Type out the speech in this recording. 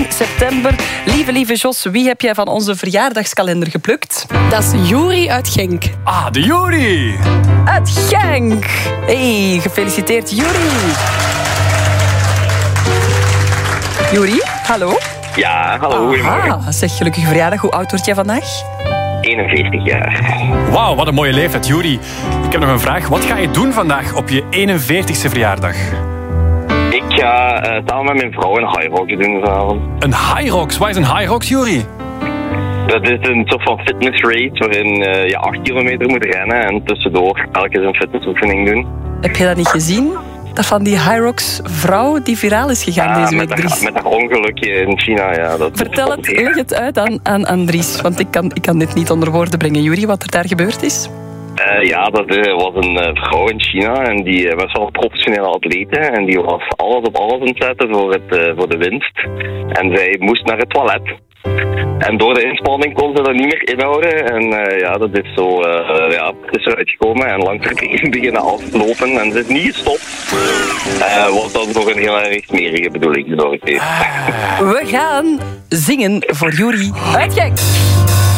september. Lieve Jos, wie heb jij van onze verjaardagskalender geplukt? Dat is Juri uit Genk. Ah, de Juri! Uit Genk! Hey, gefeliciteerd Juri. Juri, hallo? Ja, hallo, goedemorgen. Zeg, gelukkige verjaardag. Hoe oud word jij vandaag? 41 jaar. Wauw, wat een mooie leeftijd, Juri. Ik heb nog een vraag. Wat ga je doen vandaag op je 41ste verjaardag? Ik ga samen met mijn vrouw een high rocks doen vanavond. Een high rocks? Wat is een high rocks, Juri? Dat is een soort van fitness race waarin je 8 kilometer moet rennen en tussendoor elke keer een fitnessoefening doen. Heb je dat niet gezien? Dat van die High Rocks vrouw die viraal is gegaan deze week, Dries. Met dat ongelukje in China, ja. Vertel het, leg het uit aan Dries, want ik kan dit niet onder woorden brengen. Juri, wat er daar gebeurd is? Dat was een vrouw in China en die was wel een professionele atlete en die was alles op alles aan het zetten voor de winst. En zij moest naar het toilet. En door de inspanning kon ze dat niet meer inhouden. En dat is zo, het is eruit gekomen en langzaam beginnen aflopen en ze is niet gestopt. Wat dan nog een heel erg smerige bedoeling gezorgd heeft. We gaan zingen voor Juri uit Genk.